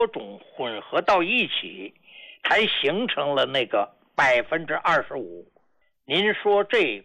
多种混合到一起，才形成了那个25%。您说这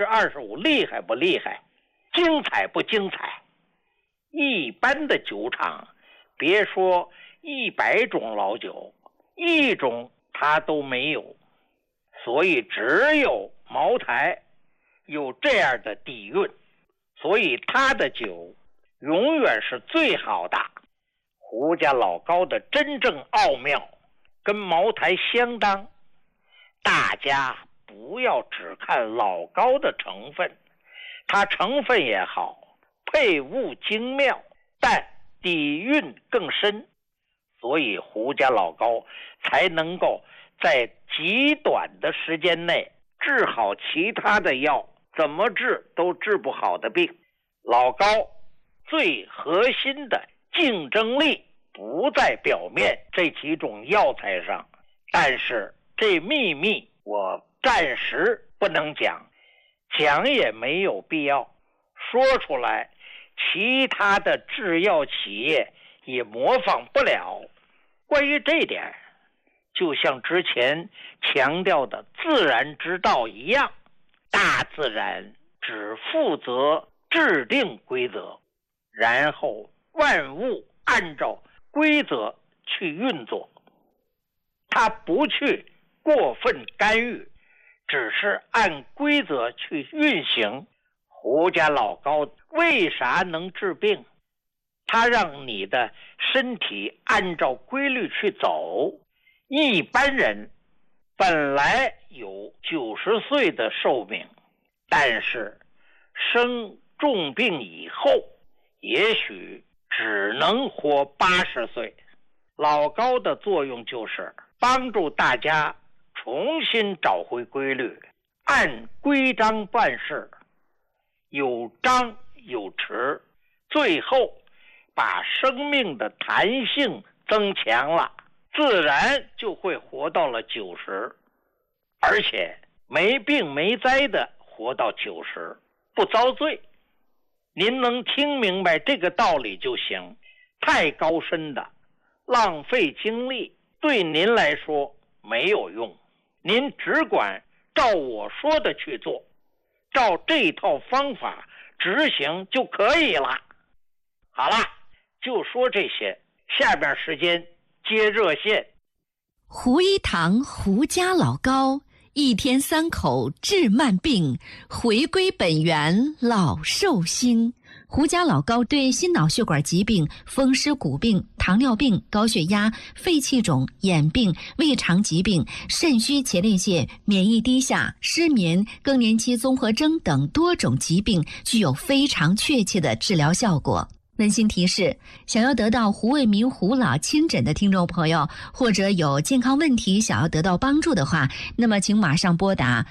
25%厉害不厉害？精彩不精彩？一般的酒厂，别说100种老酒，1种它都没有。所以只有茅台有这样的底蕴，所以它的酒永远是最好的。胡家老高的真正奥妙跟茅台相当，大家不要只看老高的成分，它成分也好，配物精妙，但底蕴更深，所以胡家老高才能够在极短的时间内治好其他的药怎么治都治不好的病。老高最核心的竞争力不在表面这几种药材上，但是这秘密我暂时不能讲，讲也没有必要，说出来其他的制药企业也模仿不了。关于这点，就像之前强调的自然之道一样，大自然只负责制定规则，然后万物按照规则去运作，它不去过分干预，只是按规则去运行。胡家老高为啥能治病？他让你的身体按照规律去走。一般人本来有90岁的寿命，但是生重病以后也许只能活80岁。老高的作用就是帮助大家重新找回规律，按规章办事，有张有弛，最后把生命的弹性增强了，自然就会活到了90，而且没病没灾的活到90，不遭罪。您能听明白这个道理就行，太高深的浪费精力对您来说没有用，您只管照我说的去做，照这套方法执行就可以了。好了，就说这些，下边时间接热线。 胡一堂胡家老高，一天3口治慢病，回归本源老寿星。胡家老高对心脑血管疾病、风湿骨病、糖尿病、高血压、肺气肿、眼病、胃肠疾病、肾虚前列腺、免疫低下、失眠、更年期综合征等多种疾病具有非常确切的治疗效果。温馨提示，想要得到胡卫民胡老亲诊的听众朋友，或者有健康问题想要得到帮助的话，那么请马上拨打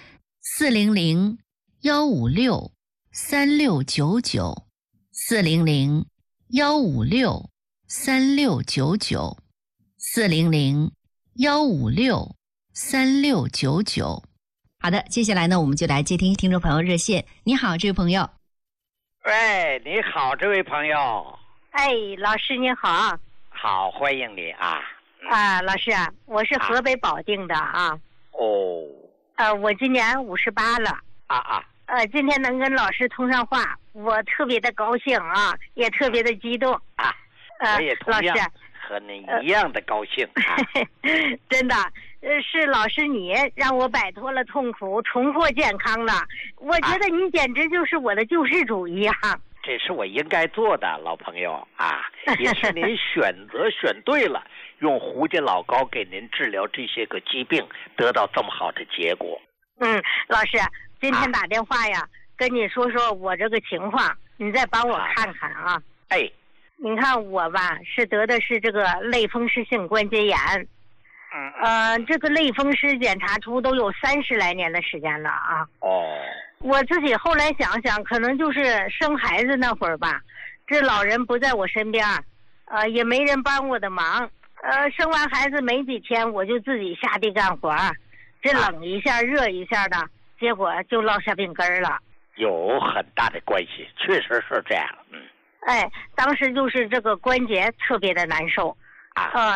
400-156-3699 400-156-3699 400-156-3699。好的，接下来呢，我们就来接听听众朋友热线。你好，这位朋友。 喂，你好，这位朋友。 哎，老师你好。 好，欢迎你啊。 老师啊，我是河北保定的啊。 哦。 我今年58了。今天能跟老师通上话，我特别的高兴啊，也特别的激动啊。我也同样和您一样的高兴啊。 真的，是老师你让我摆脱了痛苦，重获健康了。我觉得你简直就是我的救世主一样。 这是我应该做的，老朋友啊，也是您选择选对了，用胡家老高给您治疗这些个疾病，得到这么好的结果。 老师，今天打电话呀，跟你说说我这个情况，你再帮我看看啊。你看我吧，是得的是这个类风湿性关节炎。这个类风湿检查出都有30来年的时间了啊。我自己后来想想，可能就是生孩子那会儿吧，这老人不在我身边，也没人帮我的忙。生完孩子没几天，我就自己下地干活，这冷一下热一下的，结果就落下病根了。 有很大的关系，确实是这样。 当时就是这个关节特别的难受， 啊。